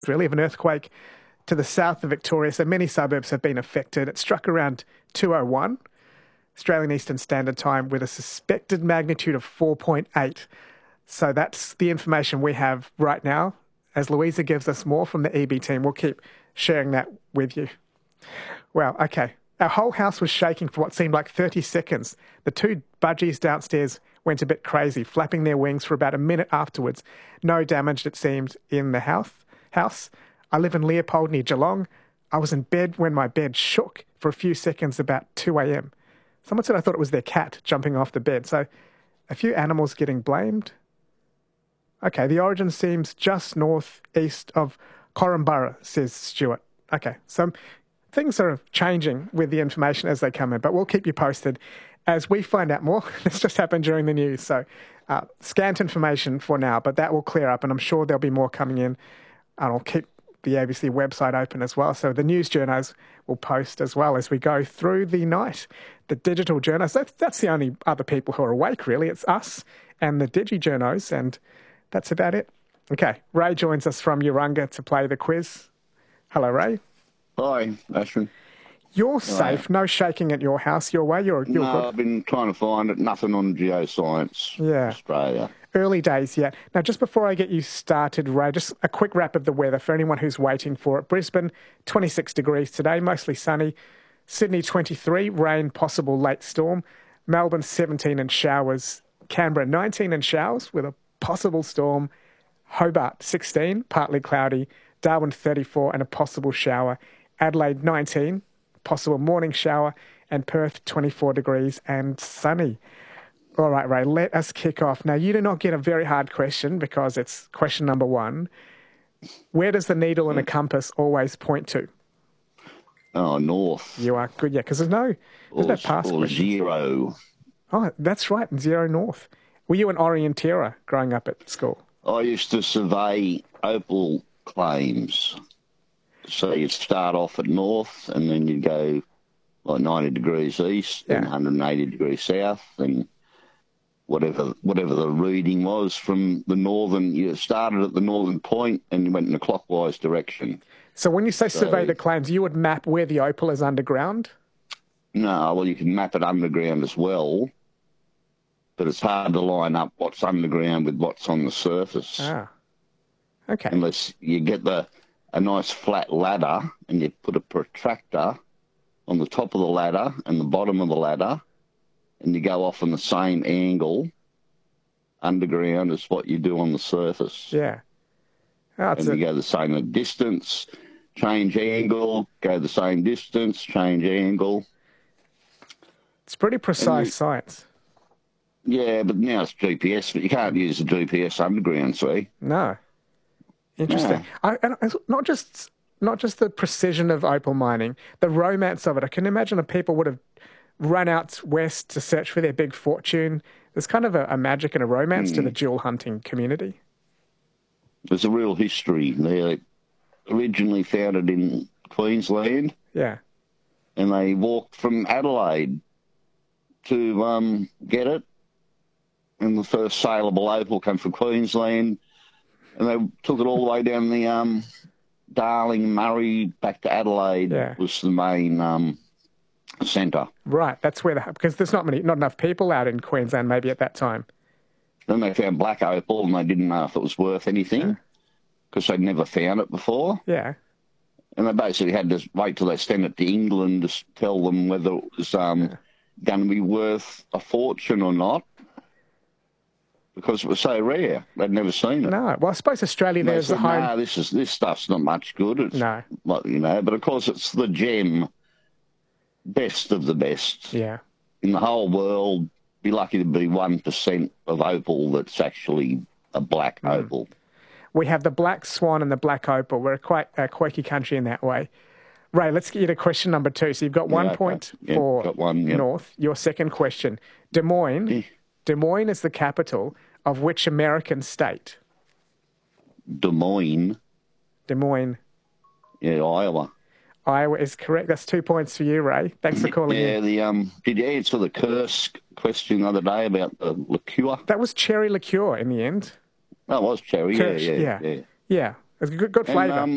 really, of an earthquake to the south of Victoria. So many suburbs have been affected. It struck around 2:01 Australian Eastern Standard Time with a suspected magnitude of 4.8. So that's the information we have right now. As Louisa gives us more from the EB team, we'll keep sharing that with you. Well, okay. Our whole house was shaking for what seemed like 30 seconds. The two budgies downstairs went a bit crazy, flapping their wings for about a minute afterwards. No damage, it seemed, in the house. I live in Leopold near Geelong. I was in bed when my bed shook for a few seconds about 2 a.m. Someone said I thought it was their cat jumping off the bed. So a few animals getting blamed. Okay, the origin seems just northeast of Korumburra, says Stuart. Okay, so things are changing with the information as they come in, but we'll keep you posted as we find out more. This just happened during the news, so scant information for now, but that will clear up, and I'm sure there'll be more coming in, and I'll keep the ABC website open as well, so the news journos will post as well as we go through the night. The digital journos, that's the only other people who are awake, really. It's us and the digi-journos, and that's about it. Okay, Ray joins us from Urunga to play the quiz. Hello, Ray. Hi, Ashwin. You're safe, no shaking at your house your way. You're no, good. I've been trying to find it. Nothing on Geoscience Australia. Early days yet. Now, just before I get you started, Ray, just a quick wrap of the weather for anyone who's waiting for it. Brisbane, 26 degrees today, mostly sunny. Sydney, 23, rain, possible late storm. Melbourne, 17 and showers. Canberra, 19 and showers with a possible storm. Hobart, 16, partly cloudy. Darwin, 34 and a possible shower. Adelaide, 19, possible morning shower. And Perth, 24 degrees and sunny. All right, Ray, let us kick off. Now, you do not get a very hard question because it's question number 1. Where does the needle in a compass always point to? Oh, north. You are good, yeah, because there's no past or question. 0. Oh, that's right, 0 north. Were you an orienteer growing up at school? I used to survey opal claims. So you'd start off at north and then you'd go like 90 degrees east and 180 degrees south and whatever the reading was from the northern. You started at the northern point and you went in a clockwise direction. So when you say survey the claims, you would map where the opal is underground? No, well, you can map it underground as well, but it's hard to line up what's underground with what's on the surface. Ah, okay. Unless you get a nice flat ladder and you put a protractor on the top of the ladder and the bottom of the ladder, and you go off on the same angle underground as what you do on the surface. Yeah. Oh, and you go the same distance, change angle, go the same distance, change angle. It's pretty precise science. Yeah, but now it's GPS, but you can't use the GPS underground, see? No. Interesting. Yeah. And it's not just the precision of opal mining, the romance of it. I can imagine that people would have run out west to search for their big fortune. There's kind of a magic and a romance to the jewel hunting community. There's a real history. They originally founded in Queensland. Yeah. And they walked from Adelaide to get it. And the first saleable opal came from Queensland. And they took it all the way down the Darling, Murray, back to Adelaide was the main centre. Right, that's where because there's not enough people out in Queensland maybe at that time. Then they found black opal and they didn't know if it was worth anything because they'd never found it before. Yeah. And they basically had to wait till they sent it to England to tell them whether it was going to be worth a fortune or not. Because it was so rare, they'd never seen it. No, well, I suppose Australia there's the home. No, this stuff's not much good. It's, no, but of course it's the gem, best of the best. Yeah, in the whole world, be lucky to be 1% of opal that's actually a black opal. We have the black swan and the black opal. We're quite a quirky country in that way. Ray, let's get you to question number 2. So you've got 1 point for got one, North. Your second question: Des Moines. Yeah. Des Moines is the capital of which American state? Des Moines. Des Moines. Yeah, Iowa. Iowa is correct. That's 2 points for you, Ray. Thanks for calling in. Yeah, did you answer the curse question the other day about the liqueur? That was cherry liqueur in the end. That was cherry, Yeah. It's a good flavour.